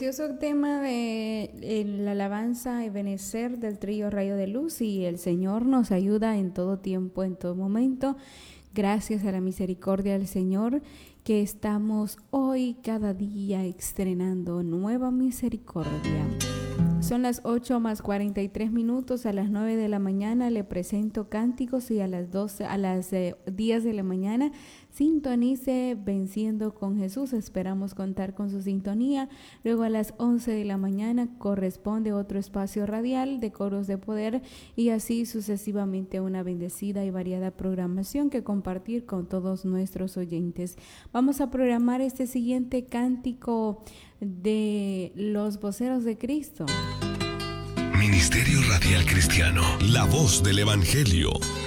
precioso tema de la alabanza Ebenecer del trío Rayo de Luz, y el Señor nos ayuda en todo tiempo, en todo momento. Gracias a la misericordia del Señor que estamos hoy cada día estrenando nueva misericordia. Son las 8:43. A las 9 de la mañana le presento cánticos, y a las 10 de la mañana sintonice Venciendo con Jesús. Esperamos contar con su sintonía. Luego a las 11 de la mañana corresponde otro espacio radial de Coros de Poder, y así sucesivamente una bendecida y variada programación que compartir con todos nuestros oyentes. Vamos a programar este siguiente cántico de los Voceros de Cristo. Ministerio Radial Cristiano, la voz del Evangelio.